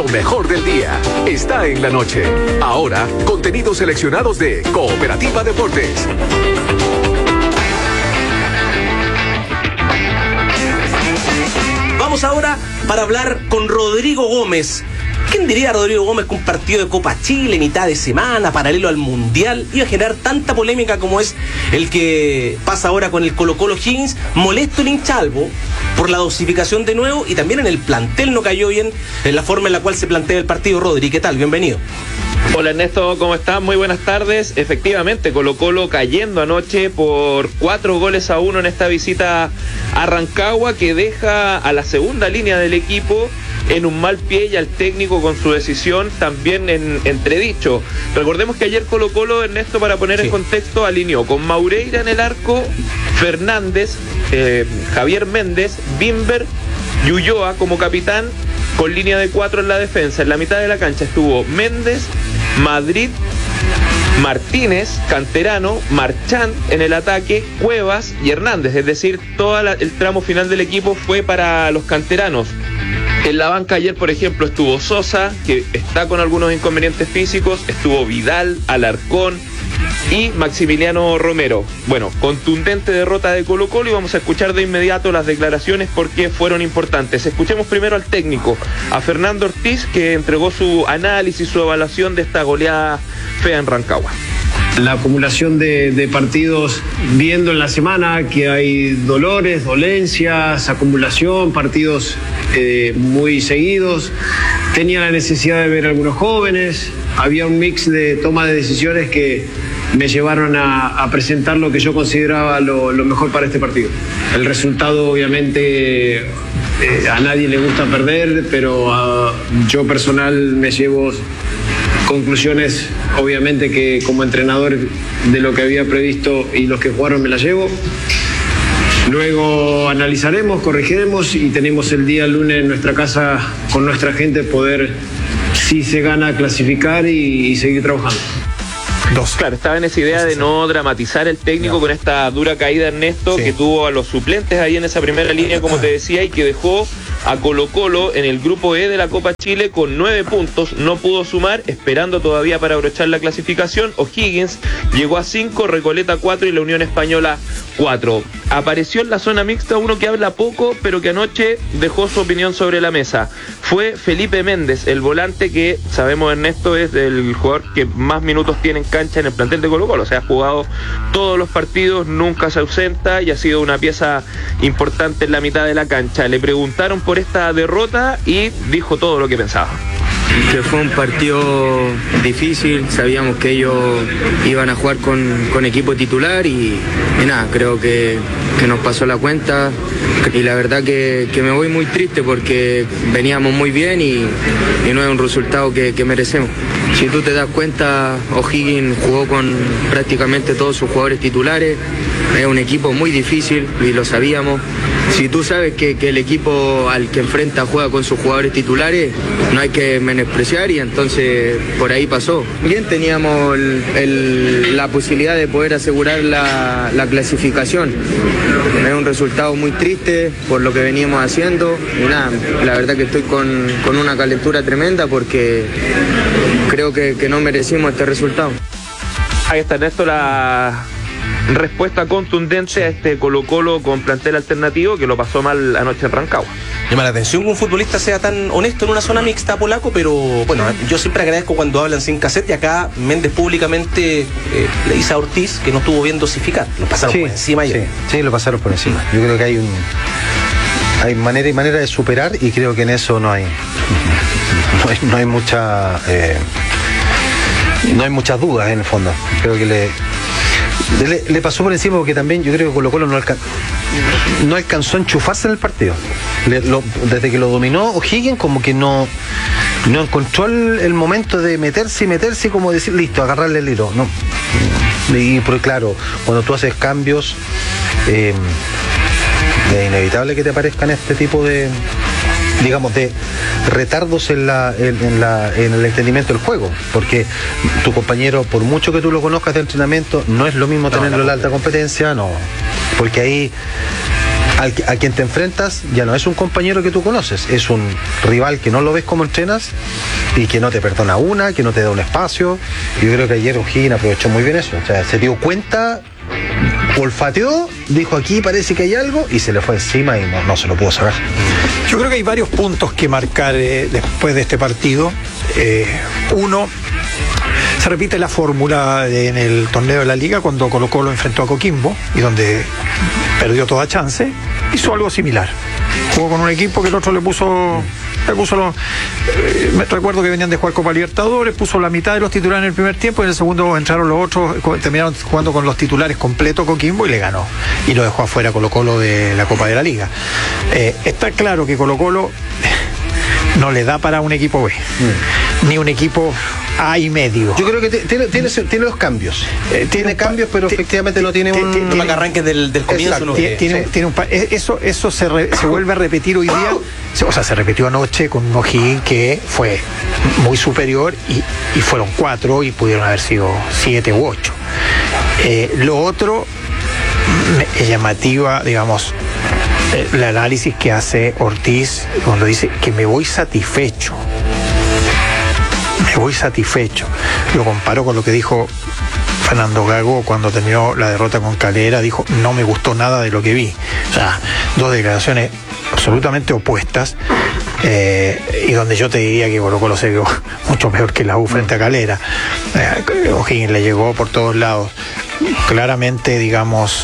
mejor del día está en la noche. Ahora, contenidos seleccionados de Cooperativa Deportes. Vamos ahora para hablar con Rodrigo Gómez. ¿Quién diría, Rodrigo Gómez, que un partido de Copa Chile, mitad de semana, paralelo al Mundial, iba a generar tanta polémica como es el que pasa ahora con el Colo-Colo Higgins? Molesto el hinchalvo por la dosificación de nuevo, y también en el plantel no cayó bien en la forma en la cual se plantea el partido. Rodri, ¿qué tal? Bienvenido. Hola Ernesto, ¿cómo estás? Muy buenas tardes. Efectivamente, Colo-Colo cayendo anoche por 4-1 en esta visita a Rancagua, que deja a la segunda línea del equipo en un mal pie y al técnico con su decisión también en entredicho. Recordemos que ayer Colo-Colo, Ernesto, para poner en contexto, alineó con Maureira en el arco, Fernández, Javier Méndez, Bimber y Ulloa como capitán, con línea de 4 en la defensa. En la mitad de la cancha estuvo Méndez, Madrid, Martínez, canterano, Marchand en el ataque, Cuevas y Hernández. Es decir, todo el tramo final del equipo fue para los canteranos. En la banca ayer, por ejemplo, estuvo Sosa, que está con algunos inconvenientes físicos, estuvo Vidal, Alarcón y Maximiliano Romero. Bueno, contundente derrota de Colo-Colo, y vamos a escuchar de inmediato las declaraciones porque fueron importantes. Escuchemos primero al técnico, a Fernando Ortiz, que entregó su análisis, su evaluación de esta goleada fea en Rancagua. La acumulación de partidos, viendo en la semana que hay dolores, dolencias, acumulación, partidos muy seguidos. Tenía la necesidad de ver a algunos jóvenes, había un mix de toma de decisiones que me llevaron a presentar lo que yo consideraba lo mejor para este partido. El resultado, obviamente, a nadie le gusta perder, pero yo personal me llevo conclusiones, obviamente, que como entrenador de lo que había previsto y los que jugaron me las llevo. Luego analizaremos, corregiremos y tenemos el día lunes en nuestra casa con nuestra gente poder, si se gana, clasificar y seguir trabajando. Claro, estaba en esa idea de no dramatizar el técnico con esta dura caída, Ernesto, que tuvo a los suplentes ahí en esa primera línea, como te decía, y que dejó a Colo-Colo en el grupo E de la Copa Chile con 9 puntos, no pudo sumar, esperando todavía para abrochar la clasificación. O'Higgins llegó a 5, Recoleta 4 y la Unión Española 4. Apareció en la zona mixta uno que habla poco, pero que anoche dejó su opinión sobre la mesa. Fue Felipe Méndez, el volante que, sabemos, Ernesto, es el jugador que más minutos tiene en cancha en el plantel de Colo-Colo. O sea, ha jugado todos los partidos, nunca se ausenta y ha sido una pieza importante en la mitad de la cancha. Le preguntaron por esta derrota y dijo todo lo que pensaba. Que fue un partido difícil, sabíamos que ellos iban a jugar con equipo titular y nada, creo que nos pasó la cuenta, y la verdad que me voy muy triste porque veníamos muy bien y no es un resultado que merecemos. Si tú te das cuenta, O'Higgins jugó con prácticamente todos sus jugadores titulares, es un equipo muy difícil y lo sabíamos. Si tú sabes que el equipo al que enfrenta juega con sus jugadores titulares, no hay que menospreciar, y entonces por ahí pasó. Bien, teníamos la posibilidad de poder asegurar la clasificación. Es un resultado muy triste por lo que veníamos haciendo y nada, la verdad que estoy con una calentura tremenda porque creo que no merecimos este resultado. Ahí está, Ernesto, la respuesta contundente a este Colo-Colo con plantel alternativo que lo pasó mal anoche en Rancagua. Llama la atención que un futbolista sea tan honesto en una zona mixta, polaco, pero bueno, yo siempre agradezco cuando hablan sin cassette, y acá Méndez públicamente le dice a Ortiz que no estuvo bien dosificar, lo pasaron por encima ayer. Sí, lo pasaron por encima. Yo creo que hay manera y manera de superar, y creo que en eso no hay muchas dudas en el fondo. Creo que le pasó por encima, porque también yo creo que Colo-Colo no alcanzó a enchufarse en el partido. Desde que lo dominó O'Higgins, como que no encontró el momento de meterse y como decir, listo, agarrarle el hilo. No. Y porque claro, cuando tú haces cambios, es inevitable que te aparezcan este tipo de retardos en el entendimiento del juego, porque tu compañero, por mucho que tú lo conozcas de entrenamiento, no es lo mismo tenerlo en la alta competencia, porque a quien te enfrentas ya no es un compañero que tú conoces, es un rival que no lo ves como entrenas y que no te perdona una, que no te da un espacio. Yo creo que ayer O'Higgins aprovechó muy bien eso, o sea, se dio cuenta, olfateó, dijo aquí parece que hay algo y se le fue encima y no se lo pudo sacar. Yo creo que hay varios puntos que marcar después de este partido. Uno, se repite la fórmula en el torneo de la Liga cuando Colo-Colo enfrentó a Coquimbo y donde perdió toda chance, hizo algo similar. Jugó con un equipo que el otro le puso me recuerdo que venían de jugar Copa Libertadores, puso la mitad de los titulares en el primer tiempo y en el segundo entraron los otros, terminaron jugando con los titulares completos Coquimbo y le ganó y lo dejó afuera Colo-Colo de la Copa de la Liga. Está claro que Colo-Colo no le da para un equipo B, ni un equipo A y medio. Yo creo que tiene los cambios. Tiene cambios, pero efectivamente no tiene un... Para que arranque del comienzo. Eso se vuelve a repetir hoy día. O sea, se repitió anoche con un O'Higgins que fue muy superior y fueron 4 y pudieron haber sido 7 u 8. Lo otro, es llamativa, digamos, el análisis que hace Ortiz cuando dice que me voy satisfecho. Lo comparo con lo que dijo Fernando Gago cuando terminó la derrota con Calera. Dijo, no me gustó nada de lo que vi. O sea, dos declaraciones absolutamente opuestas, y donde yo te diría que Colo-Colo se vio mucho peor que la U frente a Calera. O'Higgins le llegó por todos lados. Claramente, digamos,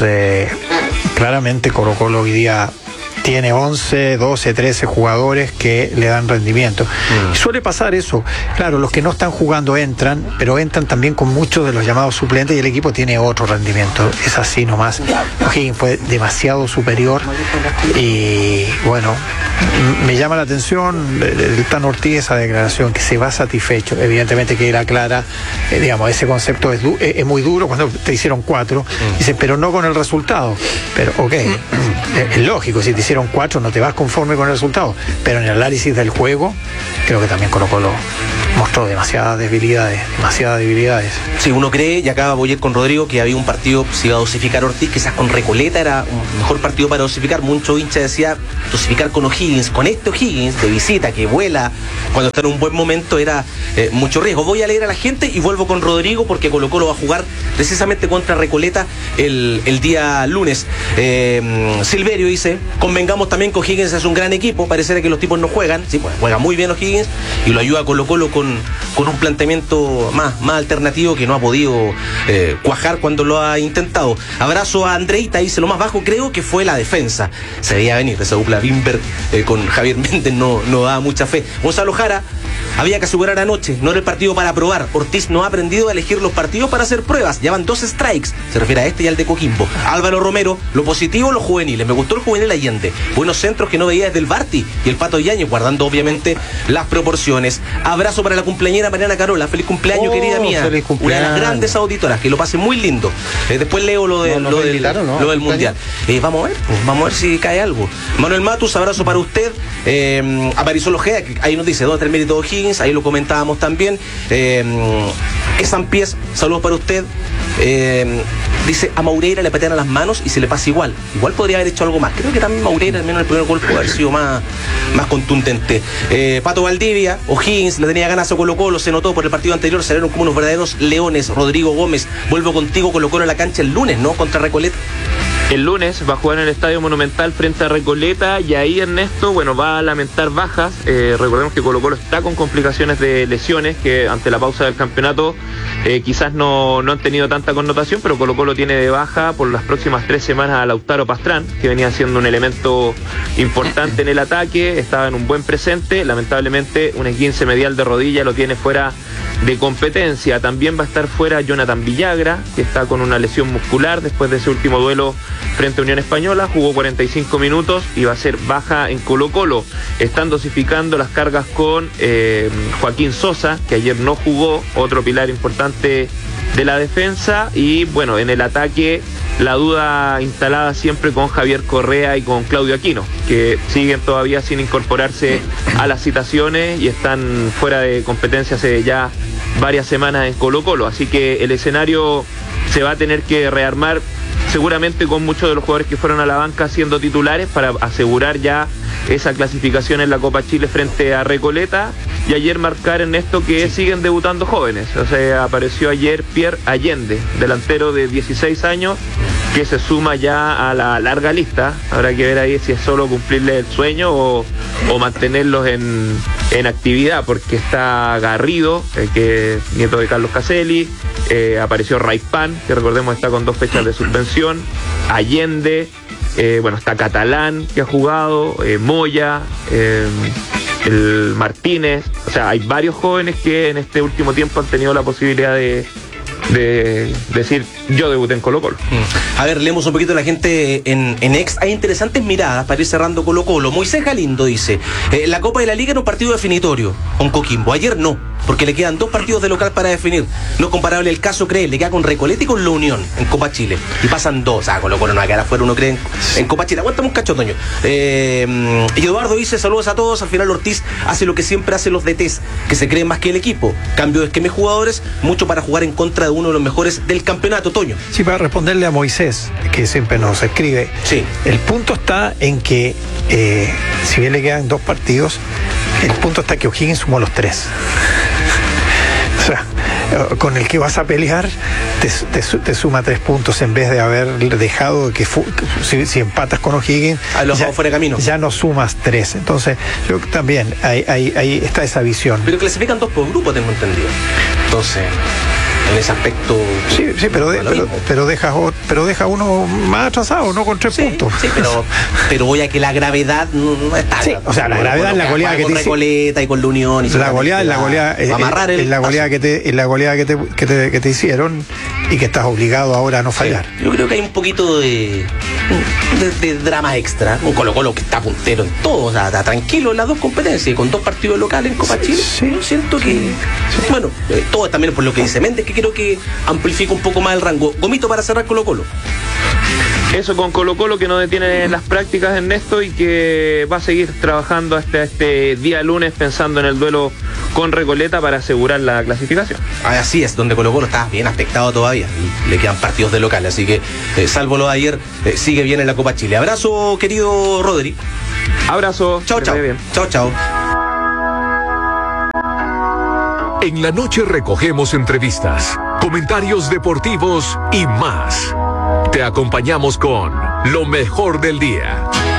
Colo-Colo hoy día tiene 11, 12, 13 jugadores que le dan rendimiento. Y suele pasar eso. Claro, los que no están jugando entran, pero entran también con muchos de los llamados suplentes y el equipo tiene otro rendimiento. Es así nomás. O'Higgins fue demasiado superior y bueno, me llama la atención el Tan Ortiz, esa declaración, que se va satisfecho. Evidentemente que era clara, digamos, ese concepto es muy duro cuando te hicieron 4. Dice, pero no con el resultado. Pero ok, es lógico, si te hicieron 4 no te vas conforme con el resultado, pero en el análisis del juego creo que también Colo-Colo mostró demasiadas debilidades. Sí, uno cree, y acá voy a ir con Rodrigo, que había un partido, si iba a dosificar Ortiz, quizás con Recoleta era un mejor partido para dosificar. Mucho hincha decía, dosificar con O'Higgins, con este O'Higgins de visita que vuela cuando está en un buen momento, era mucho riesgo. Voy a leer a la gente y vuelvo con Rodrigo porque Colo-Colo va a jugar precisamente contra Recoleta el día lunes. Silverio dice, convengamos también que O'Higgins es un gran equipo, pareciera que los tipos no juegan, sí, pues, juega muy bien O'Higgins y lo ayuda a Colo-Colo con un planteamiento más alternativo que no ha podido cuajar cuando lo ha intentado. Abrazo a Andreita, dice, lo más bajo creo que fue la defensa. Se veía venir esa dupla Wimberg con Javier Méndez, no da mucha fe. Gonzalo Jara, había que asegurar anoche, no era el partido para probar. Ortiz no ha aprendido a elegir los partidos para hacer pruebas, ya van 2 strikes, se refiere a este y al de Coquimbo. Álvaro Romero, lo positivo, los juveniles, me gustó el juvenil Allende, buenos centros que no veía desde el Barty y el Pato Yáñez, guardando obviamente las proporciones. Abrazo para la cumpleañera Mariana Carola, feliz cumpleaños, querida mía, feliz cumpleaños. Una de las grandes auditoras, que lo pase muy lindo. Después leo lo del Mundial. Vamos a ver si cae algo. Manuel Matus, abrazo para usted. A Marisol Ojeda, que ahí nos dice, ¿dónde está el mérito de O'Higgins? Ahí lo comentábamos también. Esan Pies, saludos para usted. Dice, a Maureira le patean a las manos y se le pasa igual podría haber hecho algo más. Creo que también Maureira, al menos el primer gol, puede haber sido más contundente. Pato Valdivia, O'Higgins le tenía ganas a Colo-Colo, se notó por el partido anterior, salieron como unos verdaderos leones. Rodrigo Gómez, vuelvo contigo, Colo-Colo en la cancha el lunes, ¿no? Contra Recoleta. El lunes va a jugar en el Estadio Monumental frente a Recoleta y ahí Ernesto, va a lamentar bajas. Recordemos que Colo-Colo está con complicaciones de lesiones que ante la pausa del campeonato quizás no han tenido tanta connotación, pero Colo-Colo tiene de baja por las próximas 3 semanas a Lautaro Pastrán, que venía siendo un elemento importante en el ataque, estaba en un buen presente, lamentablemente un esguince medial de rodilla lo tiene fuera de competencia. También va a estar fuera Jonathan Villagra, que está con una lesión muscular después de ese último duelo frente a Unión Española, jugó 45 minutos y va a ser baja en Colo-Colo. Están dosificando las cargas con Joaquín Sosa, que ayer no jugó, otro pilar importante de la defensa, y bueno, en el ataque la duda instalada siempre con Javier Correa y con Claudio Aquino, que siguen todavía sin incorporarse a las citaciones y están fuera de competencia hace ya varias semanas en Colo-Colo, así que el escenario se va a tener que rearmar seguramente con muchos de los jugadores que fueron a la banca siendo titulares para asegurar ya esa clasificación en la Copa Chile frente a Recoleta. Y ayer marcar en esto que siguen debutando jóvenes. O sea, apareció ayer Pierre Allende, delantero de 16 años, que se suma ya a la larga lista. Habrá que ver ahí si es solo cumplirle el sueño o mantenerlos en actividad, porque está Garrido, que nieto de Carlos Caselli, apareció Raipán, que recordemos está con 2 fechas de suspensión, Allende, está Catalán, que ha jugado, Moya, el Martínez. O sea, hay varios jóvenes que en este último tiempo han tenido la posibilidad de decir, yo debuté en Colo-Colo. A ver, leemos un poquito a la gente en X. Hay interesantes miradas para ir cerrando Colo-Colo. Moisés Galindo dice, la Copa de la Liga era un partido definitorio con Coquimbo. Ayer no, porque le quedan 2 partidos de local para definir. No es comparable el caso, cree, le queda con Recoleta y con La Unión en Copa Chile. Y pasan 2. Colo-Colo no va a quedar afuera, uno cree en Copa Chile. Aguántame un cacho, Toño. Y Eduardo dice, saludos a todos. Al final Ortiz hace lo que siempre hacen los DTs, que se creen más que el equipo. Cambio de esquema de jugadores, mucho para jugar en contra de uno de los mejores del campeonato, Toño. Sí, para responderle a Moisés, que siempre nos escribe, sí. El punto está en que, si bien le quedan 2 partidos, el punto está que O'Higgins sumó los 3. O sea, con el que vas a pelear te suma 3 puntos en vez de haber dejado que si empatas con O'Higgins ya, fuera de camino, ya no sumas 3. Entonces yo también ahí está esa visión. Pero clasifican 2 por grupo, tengo entendido. Entonces, en ese aspecto sí, pero deja uno más atrasado, no con 3 puntos. Sí, pero voy a que la gravedad no está. Sí, o sea, la gravedad es la goleada que te Recoleta y con la Unión y la goleada que te hicieron y que estás obligado ahora a no fallar. Sí, yo creo que hay un poquito de drama extra. Un Colo-Colo que está puntero en todo, o sea, está tranquilo en las 2 competencias y con 2 partidos locales en Copa Chile. Sí. Yo siento que bueno, todo también por lo que dice Méndez, que creo que amplifica un poco más el rango. Gomito, para cerrar Colo-Colo. Eso con Colo-Colo, que no detiene las prácticas, Ernesto, y que va a seguir trabajando hasta este día lunes pensando en el duelo con Recoleta para asegurar la clasificación. Así es, donde Colo-Colo está bien aspectado todavía, le quedan partidos de local, así que salvo lo de ayer, sigue bien en la Copa Chile. Abrazo, querido Rodri. Abrazo. Chao. Chao. En la noche recogemos entrevistas, comentarios deportivos y más. Te acompañamos con lo mejor del día.